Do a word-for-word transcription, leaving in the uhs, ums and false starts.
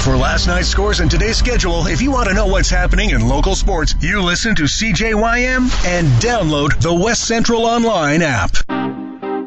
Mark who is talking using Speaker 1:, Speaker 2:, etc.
Speaker 1: For last night's scores and today's schedule, if you want to know what's happening in local sports, you listen to C J Y M and download the West Central Online app.